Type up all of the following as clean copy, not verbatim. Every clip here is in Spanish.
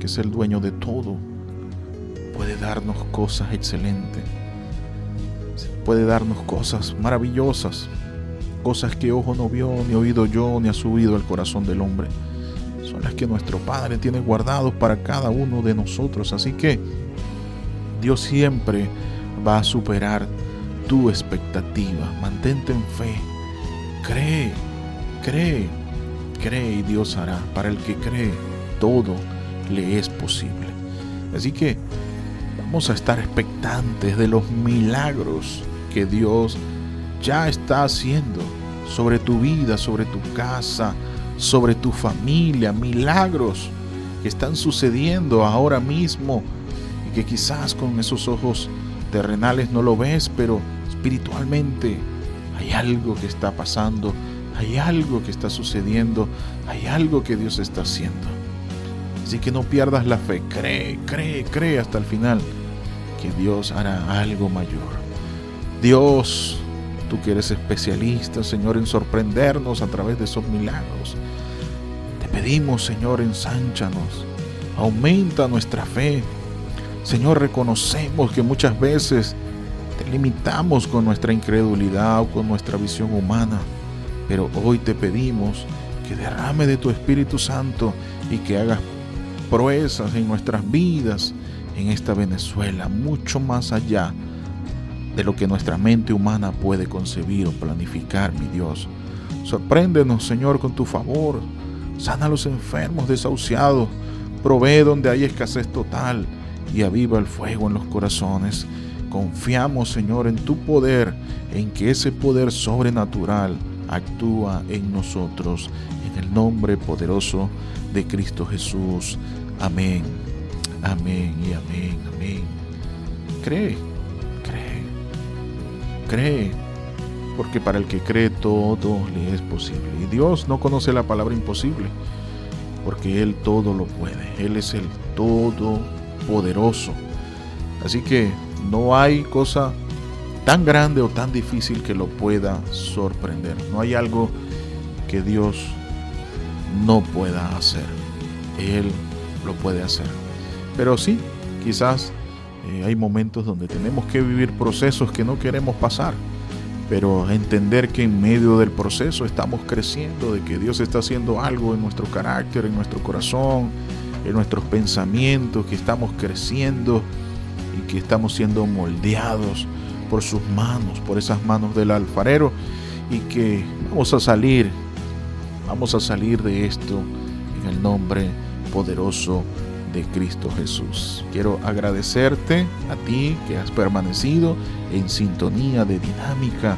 que es el dueño de todo, puede darnos cosas excelentes, puede darnos cosas maravillosas, cosas que ojo no vio, ni oído yo, ni ha subido al corazón del hombre. Son las que nuestro Padre tiene guardados para cada uno de nosotros. Así que Dios siempre va a superar tu expectativa. Mantente en fe. Cree y Dios hará. Para el que cree, todo le es posible. Así que vamos a estar expectantes de los milagros que Dios ya está haciendo sobre tu vida, sobre tu casa, sobre tu familia. Milagros que están sucediendo ahora mismo y que quizás con esos ojos terrenales no lo ves, pero espiritualmente hay algo que está pasando, hay algo que está sucediendo, hay algo que Dios está haciendo. Así que no pierdas la fe, cree hasta el final que Dios hará algo mayor. Dios, tú que eres especialista, Señor, en sorprendernos a través de esos milagros, te pedimos, Señor, ensánchanos, aumenta nuestra fe. Señor, reconocemos que muchas veces te limitamos con nuestra incredulidad o con nuestra visión humana, pero hoy te pedimos que derrame de tu Espíritu Santo y que hagas proezas en nuestras vidas, en esta Venezuela, mucho más allá de lo que nuestra mente humana puede concebir o planificar, mi Dios. Sorpréndenos, Señor, con tu favor. Sana a los enfermos, desahuciados. Provee donde hay escasez total y aviva el fuego en los corazones. Confiamos, Señor, en tu poder, en que ese poder sobrenatural actúa en nosotros. En el nombre poderoso de Cristo Jesús. Amén. Amén y amén. Amén. Cree, porque para el que cree todo le es posible. Y Dios no conoce la palabra imposible, porque Él todo lo puede. Él es el todopoderoso. Así que no hay cosa tan grande o tan difícil que lo pueda sorprender. No hay algo que Dios no pueda hacer. Él lo puede hacer. Pero sí, quizás hay momentos donde tenemos que vivir procesos que no queremos pasar, pero entender que en medio del proceso estamos creciendo, de que Dios está haciendo algo en nuestro carácter, en nuestro corazón, en nuestros pensamientos, que estamos creciendo y que estamos siendo moldeados por sus manos, por esas manos del alfarero, y que vamos a salir de esto en el nombre poderoso de Cristo Jesús. Quiero agradecerte a ti que has permanecido en sintonía de Dinámica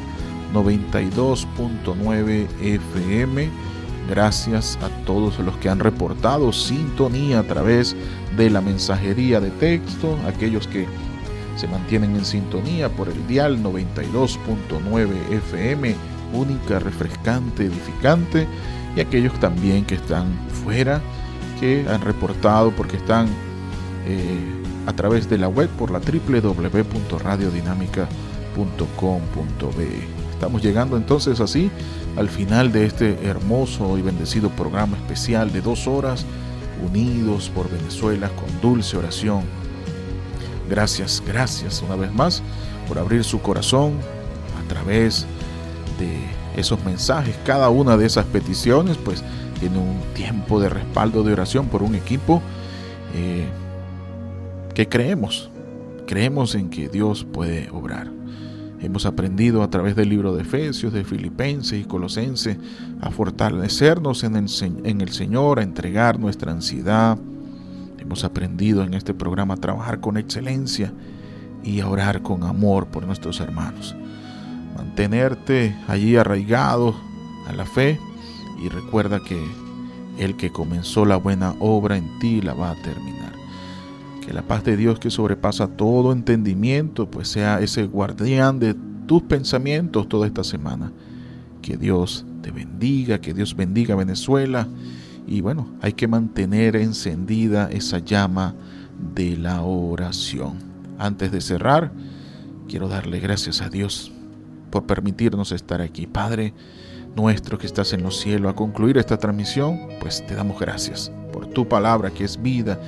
92.9 FM. Gracias a todos los que han reportado sintonía a través de la mensajería de texto, aquellos que se mantienen en sintonía por el dial 92.9 FM, única, refrescante, edificante, y aquellos también que están fuera, que han reportado porque están a través de la web por la www.radiodinámica.com.be. Estamos llegando entonces así al final de este hermoso y bendecido programa especial de 2 horas, unidos por Venezuela con dulce oración. Gracias una vez más por abrir su corazón a través de esos mensajes. Cada una de esas peticiones pues tiene un tiempo de respaldo de oración por un equipo que creemos en que Dios puede obrar. Hemos aprendido a través del libro de Efesios, de Filipenses y Colosenses a fortalecernos en el Señor, a entregar nuestra ansiedad. Hemos aprendido en este programa a trabajar con excelencia y a orar con amor por nuestros hermanos. Mantenerte allí arraigado a la fe. Y recuerda que el que comenzó la buena obra en ti la va a terminar. Que la paz de Dios, que sobrepasa todo entendimiento, pues sea ese guardián de tus pensamientos toda esta semana. Que Dios te bendiga, que Dios bendiga a Venezuela. Y bueno, hay que mantener encendida esa llama de la oración. Antes de cerrar, quiero darle gracias a Dios por permitirnos estar aquí. Padre nuestro que estás en los cielos, a concluir esta transmisión, pues te damos gracias por tu palabra que es vida